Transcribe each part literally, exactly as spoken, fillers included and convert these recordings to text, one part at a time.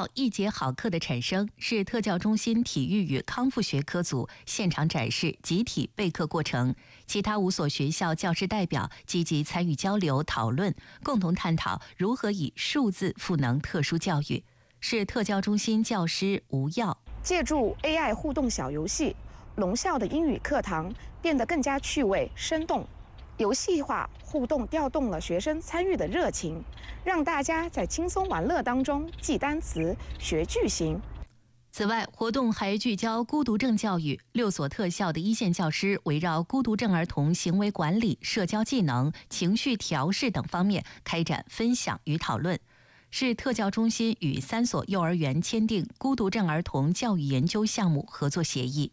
道一节好课的产生，市特教中心体育与康复学科组现场展示集体备课过程，其他五所学校教师代表积极参与交流讨论，共同探讨如何以数字赋能特殊教育。市特教中心教师吴耀借助 A I 互动小游戏，龙校的英语课堂变得更加趣味生动。游戏化互动调动了学生参与的热情，让大家在轻松玩乐当中记单词、学句型。 此外，活动还聚焦孤独症教育，六所特校的一线教师围绕孤独症儿童行为管理、社交技能、情绪调试等方面开展分享与讨论。市特教中心与三所幼儿园签订孤独症儿童教育研究项目合作协议。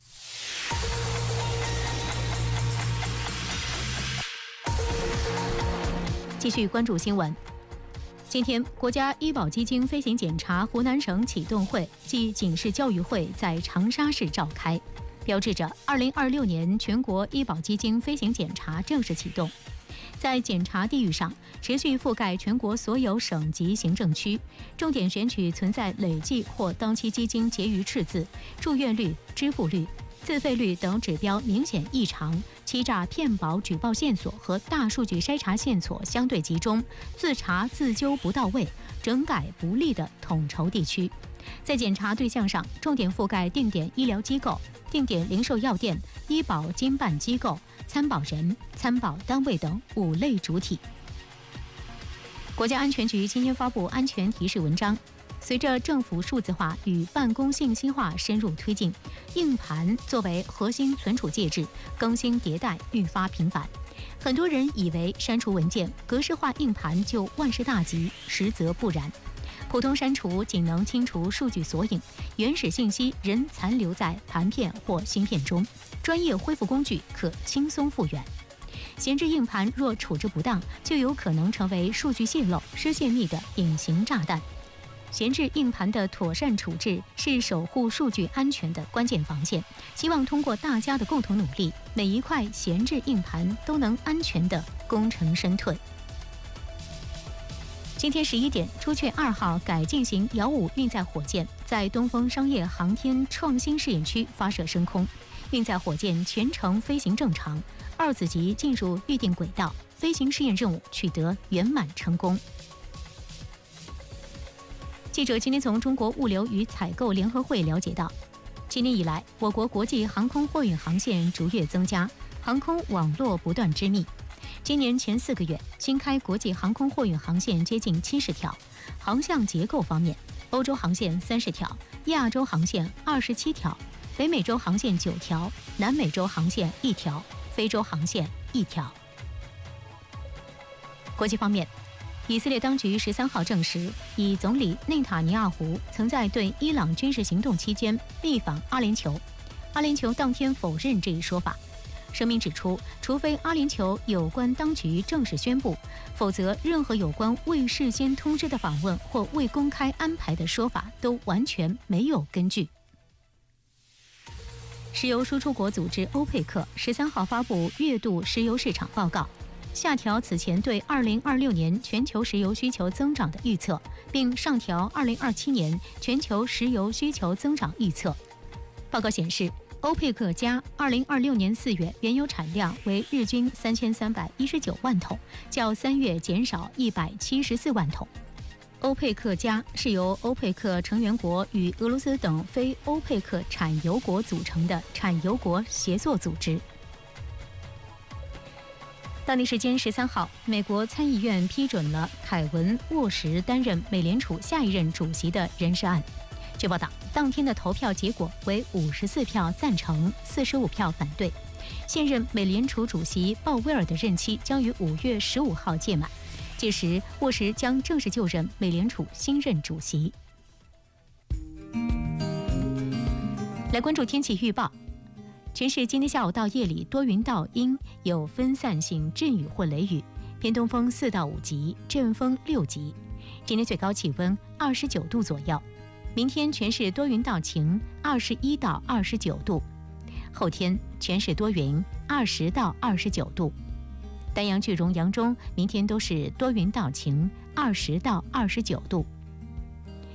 继续关注新闻。今天，国家医保基金飞行检查湖南省启动会暨警示教育会在长沙市召开，标志着二零二六年全国医保基金飞行检查正式启动。在检查地域上，持续覆盖全国所有省级行政区，重点选取存在累计或当期基金结余赤字、住院率、支付率、自费率等指标明显异常、欺诈骗保举报线索和大数据筛查线索相对集中、自查自纠不到位、整改不力的统筹地区。在检查对象上，重点覆盖定点医疗机构、定点零售药店、医保经办机构、参保人、参保单位等五类主体。国家安全局今天发布安全提示文章，随着政府数字化与办公信息化深入推进，硬盘作为核心存储介质，更新迭代愈发频繁。很多人以为删除文件、格式化硬盘就万事大吉，实则不然。普通删除仅能清除数据索引，原始信息仍残留在盘片或芯片中，专业恢复工具可轻松复原。闲置硬盘若处置不当，就有可能成为数据泄漏、失泄密的隐形炸弹。闲置硬盘的妥善处置是守护数据安全的关键防线，希望通过大家的共同努力，每一块闲置硬盘都能安全地功成身退。今天十一点，朱雀二号改进型遥五运载火箭在东风商业航天创新试验区发射升空，运载火箭全程飞行正常，二子级进入预定轨道，飞行试验任务取得圆满成功。记者今天从中国物流与采购联合会了解到，今年以来，我国国际航空货运航线逐月增加，航空网络不断织密。今年前四个月，新开国际航空货运航线接近七十条。航向结构方面，欧洲航线三十条，亚洲航线二十七条，北美洲航线九条，南美洲航线一条，非洲航线一条。国际方面，以色列当局十三号证实，以总理内塔尼亚胡曾在对伊朗军事行动期间密访阿联酋。阿联酋当天否认这一说法。声明指出，除非阿联酋有关当局正式宣布，否则任何有关未事先通知的访问或未公开安排的说法都完全没有根据。石油输出国组织欧佩克十三号发布月度石油市场报告，下调此前对二零二六年全球石油需求增长的预测，并上调二零二七年全球石油需求增长预测。报告显示，欧佩克加二零二六年四月原油产量为日均三千三百一十九万桶，较三月减少一百七十四万桶。欧佩克加是由欧佩克成员国与俄罗斯等非欧佩克产油国组成的产油国协作组织。当地时间十三号，美国参议院批准了凯文·沃什担任美联储下一任主席的人事案。据报道，当天的投票结果为五十四票赞成，四十五票反对。现任美联储主席鲍威尔的任期将于五月十五号届满，届时沃什将正式就任美联储新任主席。来关注天气预报。全市今天下午到夜里多云到阴，有分散性阵雨或雷雨，偏东风四到五级，阵风六级。今天最高气温二十九度左右。明天全市多云到晴，二十一到二十九度。后天全市多云，二十到二十九度。丹阳、句容、扬中明天都是多云到晴，二十到二十九度。